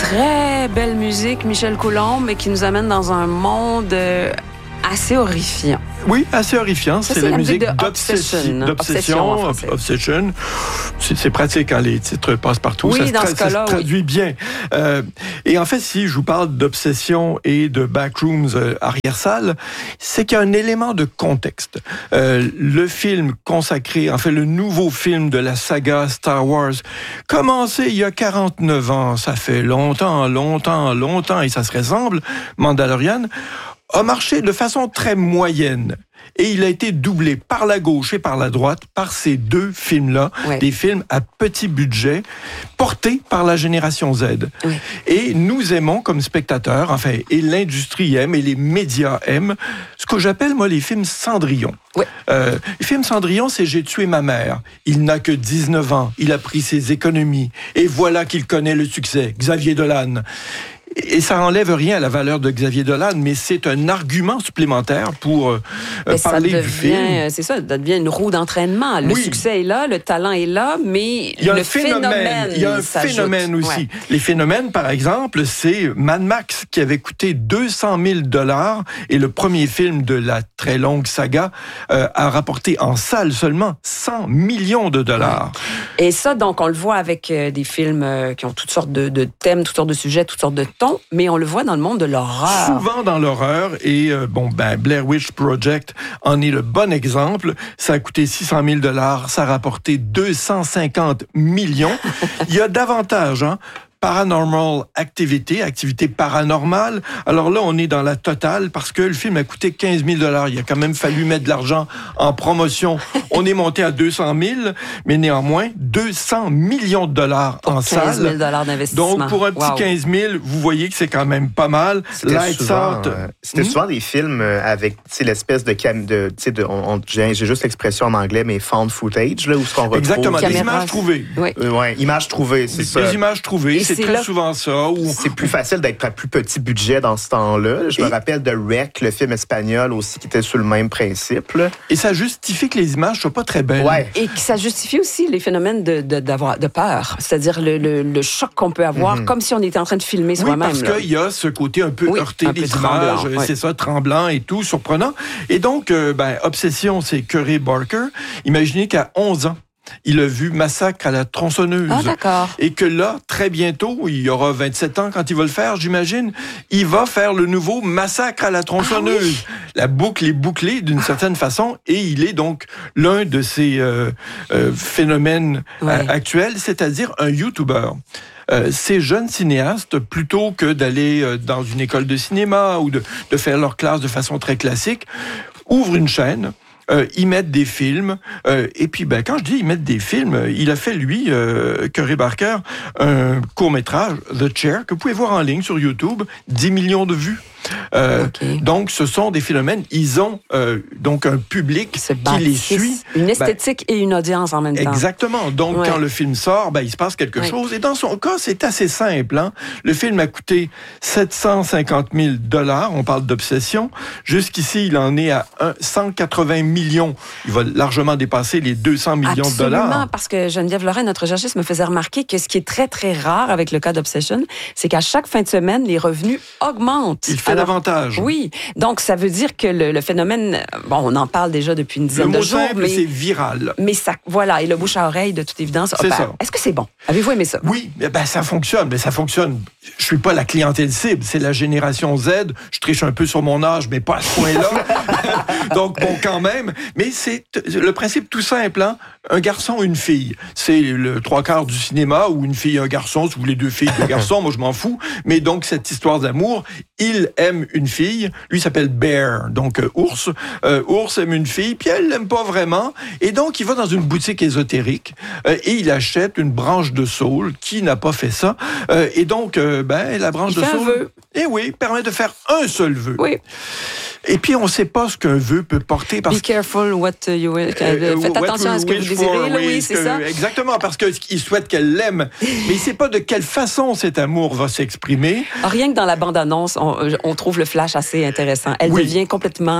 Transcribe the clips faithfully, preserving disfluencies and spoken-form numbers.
très belle musique, Michel Coulombe, mais qui nous amène dans un monde euh, assez horrifiant. Oui, assez horrifiant. Ça, c'est, c'est la, la musique d'Obsession. d'Obsession. Obsession, Obsession. C'est, c'est pratique quand les titres passent partout. Oui, ça se, dans tra- ce cas-là, ça se traduit oui. bien. Euh, et en fait, si je vous parle d'Obsession et de Backrooms euh, arrière-salle, c'est qu'il y a un élément de contexte. Euh, le film consacré, en fait, le nouveau film de la saga Star Wars, commencé il y a quarante-neuf ans, ça fait longtemps, longtemps, longtemps, et ça se ressemble, Mandalorian, a marché de façon très moyenne. Et il a été doublé par la gauche et par la droite par ces deux films-là, ouais. des films à petit budget, portés par la génération Z. Ouais. Et nous aimons comme spectateurs, enfin, et l'industrie aime, et les médias aiment, ce que j'appelle, moi, les films Cendrillon. Ouais. Euh, les films Cendrillon, c'est « J'ai tué ma mère ». Il n'a que dix-neuf ans, il a pris ses économies, et voilà qu'il connaît le succès. Xavier Dolan. Et ça enlève rien à la valeur de Xavier Dolan, mais c'est un argument supplémentaire pour euh, parler devient, du film. C'est ça, ça devient une roue d'entraînement. Le oui. succès est là, le talent est là, mais il y a le un phénomène, phénomène il y a un s'ajoute. phénomène aussi. Ouais. Les phénomènes, par exemple, c'est Mad Max qui avait coûté deux cent mille dollars et le premier film de la très longue saga euh, a rapporté en salle seulement cent millions de dollars. Ouais. Et ça, donc, on le voit avec euh, des films euh, qui ont toutes sortes de, de thèmes, toutes sortes de sujets, toutes sortes de tons, mais on le voit dans le monde de l'horreur. Souvent dans l'horreur, et euh, bon, ben, Blair Witch Project en est le bon exemple. Ça a coûté six cent mille dollars, ça a rapporté deux cent cinquante millions. Il y a davantage, hein. Paranormal Activity, activité paranormale. Alors là, on est dans la totale parce que le film a coûté quinze mille dollars. Il a quand même fallu mettre de l'argent en promotion. On est monté à deux cent mille, mais néanmoins, deux cents millions de dollars en salle. quinze mille dollars d'investissement. Donc, pour un petit wow. quinze mille, vous voyez que c'est quand même pas mal. C'était Lights souvent, Out. Euh, c'était hmm? souvent des films avec l'espèce de... Cam- de, de on, on, j'ai juste l'expression en anglais, mais found footage, là, où ce qu'on retrouve... Exactement, Caméra. des images trouvées. Oui. Euh, ouais, images trouvées, c'est des, ça. Des images trouvées, c'est, c'est très là... souvent ça. Où... C'est plus facile d'être à plus petit budget dans ce temps-là. Je Et... me rappelle de Rec, le film espagnol aussi, qui était sur le même principe. Là. Et ça justifie que les images soient pas très belles. Ouais. Et que ça justifie aussi les phénomènes de, de, d'avoir, de peur, c'est-à-dire le, le, le choc qu'on peut avoir, mm-hmm. comme si on était en train de filmer oui, soi-même. Oui, parce qu'il y a ce côté un peu oui, heurté un des peu images, tremblant, c'est ouais. ça, tremblant et tout, surprenant. Et donc, euh, ben, Obsession, c'est Curry Barker. Imaginez qu'à onze ans, il a vu Massacre à la tronçonneuse. Ah, d'accord. Et que là, très bientôt, il y aura vingt-sept ans quand il va le faire, j'imagine, il va faire le nouveau Massacre à la tronçonneuse. Ah, oui. La boucle est bouclée d'une certaine façon et il est donc l'un de ces euh, euh, phénomènes ouais. euh, actuels, c'est-à-dire un YouTuber. Euh, ces jeunes cinéastes, plutôt que d'aller euh, dans une école de cinéma ou de, de faire leur classe de façon très classique, ouvrent une chaîne. Euh, ils mettent des films. Euh, et puis, ben, quand je dis ils mettent des films, il a fait, lui, euh, Curry Barker, un court-métrage, The Chair, que vous pouvez voir en ligne sur YouTube, dix millions de vues. Euh, okay. Donc, ce sont des phénomènes. Ils ont euh, donc un public qui les suit. Une esthétique ben, et une audience en même temps. Exactement. Donc, ouais. quand le film sort, ben, il se passe quelque ouais. chose. Et dans son cas, c'est assez simple. Hein? Le film a coûté sept cent cinquante mille dollars. On parle d'Obsession. Jusqu'ici, il en est à cent quatre-vingts millions. Il va largement dépasser les deux cents millions Absolument, de dollars. Absolument, parce que Geneviève Lorrain, notre recherchiste, me faisait remarquer que ce qui est très, très rare avec le cas d'Obsession, c'est qu'à chaque fin de semaine, les revenus augmentent. Il fait Alors, davantage. Oui, donc ça veut dire que le, le phénomène, bon, on en parle déjà depuis une dizaine le mot de jours, simple, mais c'est viral. Mais ça, voilà, et le bouche à oreille, de toute évidence. C'est ben, ça. Est-ce que c'est bon? Avez-vous aimé ça? Oui, ben ça fonctionne, mais ça fonctionne. Je suis pas la clientèle cible, c'est la génération Z. Je triche un peu sur mon âge, mais pas à ce point-là. Donc bon, quand même. Mais c'est le principe tout simple, hein. Un garçon, une fille. C'est le trois quarts du cinéma, ou une fille, un garçon, si vous voulez deux filles, deux garçons, moi je m'en fous. Mais donc, cette histoire d'amour, il aime une fille, lui s'appelle Bear, donc euh, ours. Euh, ours aime une fille, puis elle l'aime pas vraiment. Et donc, il va dans une boutique ésotérique euh, et il achète une branche de saule. Qui n'a pas fait ça? Euh, et donc, euh, ben, la branche il de fait saule... un vœu. Eh oui, permet de faire un seul vœu. Oui. Et puis, on ne sait pas ce qu'un vœu peut porter. Parce Be careful what you will. Euh, Faites attention à ce que vous désirez. Là, oui, c'est que, ça. Exactement, parce qu'il souhaite qu'elle l'aime. Mais il ne sait pas de quelle façon cet amour va s'exprimer. Rien que dans la bande-annonce, on, on trouve le flash assez intéressant. Elle oui. devient complètement...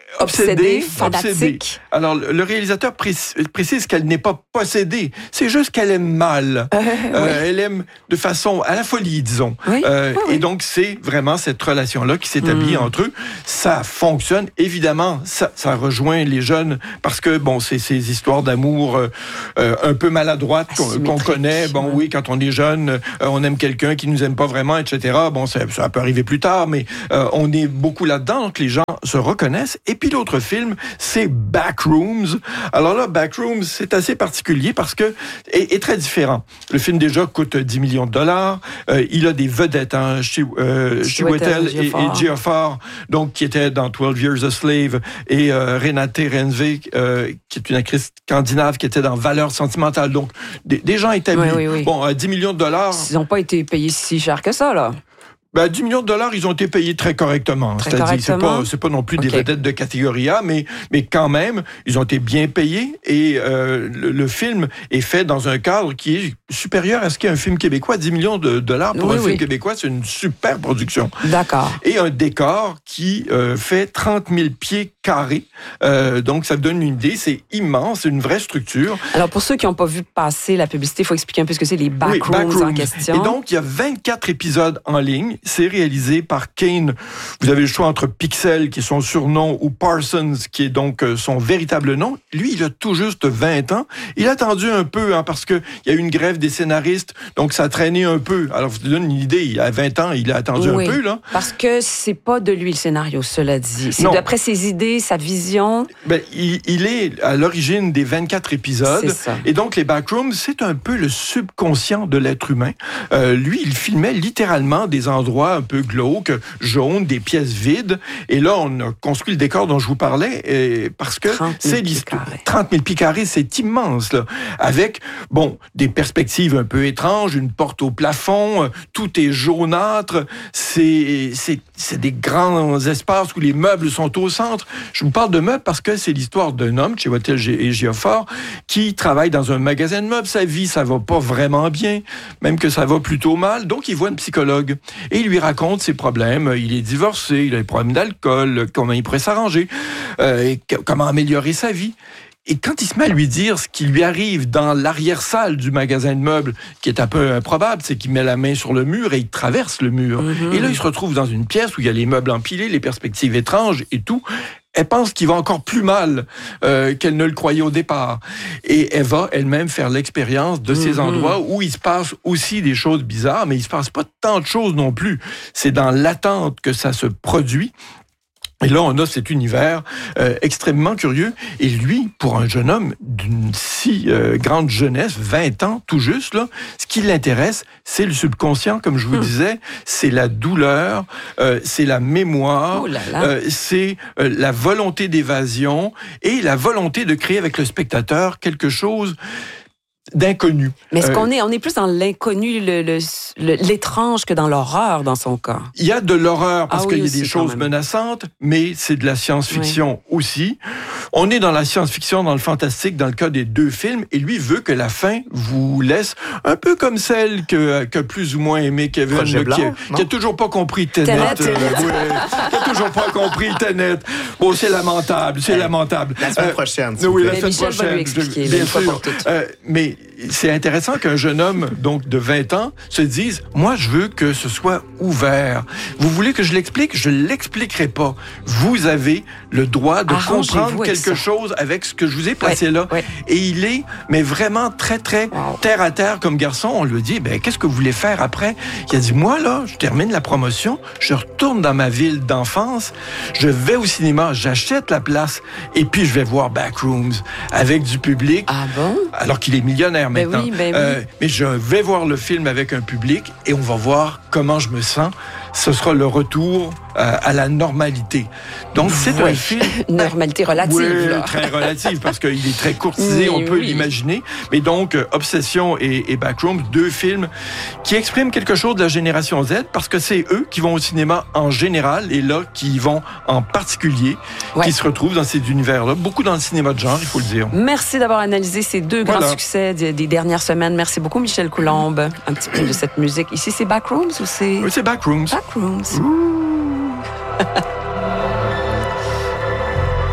Obsédée, fanatique. Obsédée. Alors, le réalisateur précise qu'elle n'est pas possédée. C'est juste qu'elle aime mal. Euh, euh, oui. Elle aime de façon à la folie, disons. Oui. Euh, oui, oui. Et donc, c'est vraiment cette relation-là qui s'établit mmh. entre eux. Ça fonctionne. Évidemment, ça, ça rejoint les jeunes parce que, bon, c'est ces histoires d'amour euh, euh, un peu maladroites qu'on, qu'on connaît. Bon, ouais. oui, quand on est jeune, euh, on aime quelqu'un qui nous aime pas vraiment, et cetera. Bon, ça, ça peut arriver plus tard, mais euh, on est beaucoup là-dedans, donc les gens se reconnaissent. Et puis l'autre film, c'est Backrooms. Alors là, Backrooms, c'est assez particulier parce que est, est très différent. Le film déjà coûte dix millions de dollars. Euh, il a des vedettes, hein, euh, Chiwetel et, et Ejiofor, donc qui étaient dans twelve Years a Slave, et euh, Renate Reinsve, euh, qui est une actrice scandinave qui était dans Valeurs sentimentales. Donc des, des gens établis. Oui, oui, oui. Bon, à dix millions de dollars. Ils n'ont pas été payés si cher que ça, là. Ben, dix millions de dollars, ils ont été payés très correctement. Très C'est-à-dire, correctement. c'est pas, c'est pas non plus okay. des vedettes de catégorie A, mais, mais quand même, ils ont été bien payés et euh, le, le film est fait dans un cadre qui est supérieur à ce qu'est un film québécois. dix millions de dollars pour oui, un oui. film québécois, c'est une super production. D'accord. Et un décor qui euh, fait trente mille pieds carrés. Euh, donc, ça donne une idée. C'est immense, c'est une vraie structure. Alors, pour ceux qui n'ont pas vu passer la publicité, il faut expliquer un peu ce que c'est les Backrooms oui, Backrooms. en question. Et donc, il y a vingt-quatre épisodes en ligne. C'est réalisé par Kane. Vous avez le choix entre Pixel, qui est son surnom, ou Parsons, qui est donc son véritable nom. Lui, il a tout juste vingt ans. Il a attendu un peu, hein, parce qu'il y a eu une grève des scénaristes, donc ça a traîné un peu. Alors, je vous donne une idée, il a vingt ans, il a attendu oui, un peu, là. Parce que c'est pas de lui le scénario, cela dit. C'est non. d'après ses idées, sa vision. Ben, il, il est à l'origine des vingt-quatre épisodes. C'est ça. Et donc, les Backrooms, c'est un peu le subconscient de l'être humain. Euh, lui, il filmait littéralement des endroits un peu glauques, jaunes, des pièces vides. Et là, on a construit le décor dont je vous parlais, et parce que c'est l'histoire. trente mille pieds carrés, c'est immense, là. Avec, bon, des perspectives un peu étranges, une porte au plafond, euh, tout est jaunâtre. C'est, c'est, c'est des grands espaces où les meubles sont au centre. Je vous parle de meubles parce que c'est l'histoire d'un homme, Chiwetel Ejiofor, qui travaille dans un magasin de meubles. Sa vie, ça va pas vraiment bien, même que ça va plutôt mal. Donc, il voit un psychologue et il lui raconte ses problèmes. Il est divorcé, il a des problèmes d'alcool, comment il pourrait s'arranger, euh, et que, comment améliorer sa vie. Et quand il se met à lui dire ce qui lui arrive dans l'arrière-salle du magasin de meubles, qui est un peu improbable, c'est qu'il met la main sur le mur et il traverse le mur. Mm-hmm. Et là, il se retrouve dans une pièce où il y a les meubles empilés, les perspectives étranges et tout. Elle pense qu'il va encore plus mal euh, qu'elle ne le croyait au départ. Et elle va elle-même faire l'expérience de ces mm-hmm. endroits où il se passe aussi des choses bizarres, mais il se passe pas tant de choses non plus. C'est dans l'attente que ça se produit. Et là, on a cet univers euh, extrêmement curieux. Et lui, pour un jeune homme d'une si euh, grande jeunesse, vingt ans tout juste, là, ce qui l'intéresse, c'est le subconscient, comme je vous hum. disais, c'est la douleur, euh, c'est la mémoire, oh là là. Euh, c'est euh, la volonté d'évasion et la volonté de créer avec le spectateur quelque chose d'inconnu. Mais est-ce euh, qu'on est, on est plus dans l'inconnu, le, le, le, l'étrange que dans l'horreur, dans son cas? Il y a de l'horreur parce ah, qu'il oui, y a aussi, des choses menaçantes, mais c'est de la science-fiction oui. aussi. On est dans la science-fiction, dans le fantastique, dans le cas des deux films, et lui veut que la fin vous laisse un peu comme celle que, que plus ou moins aimé Kevin, Projet Blanc, qui, qui a toujours pas compris Tenet. Tenet. Euh, ouais, qui a toujours pas compris Tenet. Bon, c'est lamentable, c'est ouais. lamentable. La semaine euh, prochaine. Oui, la mais semaine Michel prochaine. va lui expliquer, bien sûr. sûr. Euh, mais c'est intéressant qu'un jeune homme donc de vingt ans se dise « Moi, je veux que ce soit ouvert. Vous voulez que je l'explique? Je l'expliquerai pas. Vous avez le droit de Arrangez-vous comprendre avec quelque ça. chose avec ce que je vous ai placé ouais, là. Ouais. » Et il est, mais vraiment très, très wow. terre à terre comme garçon. On lui dit « Ben, qu'est-ce que vous voulez faire après? » Il a dit « Moi, là, je termine la promotion, je retourne dans ma ville d'enfance, je vais au cinéma, j'achète la place et puis je vais voir Backrooms avec du public. Ah bon? Alors qu'il est millionnaire ben maintenant. Oui, ben euh, oui. Mais je vais voir le film avec un public et on va voir comment je me sens. Ce sera le retour euh, à la normalité. Donc, c'est oui. un film... Normalité relative. Oui, là. très relative, parce qu'il est très courtisé, oui, on peut oui. l'imaginer. Mais donc, euh, Obsession et, et Backrooms, deux films qui expriment quelque chose de la génération Z, parce que c'est eux qui vont au cinéma en général, et là, qui y vont en particulier, ouais. qui se retrouvent dans ces univers-là. Beaucoup dans le cinéma de genre, il faut le dire. Merci d'avoir analysé ces deux voilà. grands succès des, des dernières semaines. Merci beaucoup, Michel Coulombe. Un petit peu de cette musique. Ici, c'est Backrooms ou c'est... Oui, c'est Backrooms. Backrooms.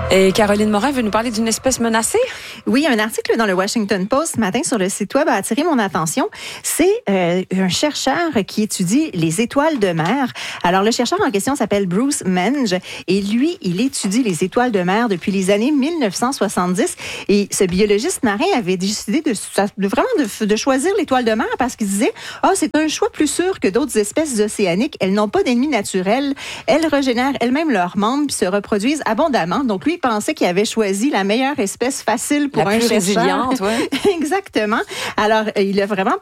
Et Caroline Morin veut nous parler d'une espèce menacée? Oui, un article dans le Washington Post ce matin sur le site web a attiré mon attention. C'est euh, un chercheur qui étudie les étoiles de mer. Alors, le chercheur en question s'appelle Bruce Menge et lui, il étudie les étoiles de mer depuis les années mille neuf cent soixante-dix. Et ce biologiste marin avait décidé de, de vraiment de, de choisir l'étoile de mer parce qu'il disait « Ah, oh, c'est un choix plus sûr que d'autres espèces océaniques. Elles n'ont pas d'ennemis naturels. Elles régénèrent elles-mêmes leurs membres puis se reproduisent abondamment. » Donc, lui, il pensait qu'il avait choisi la meilleure espèce facile pour la un plus chercheur. Résiliente, ouais. Exactement. Alors, il a vraiment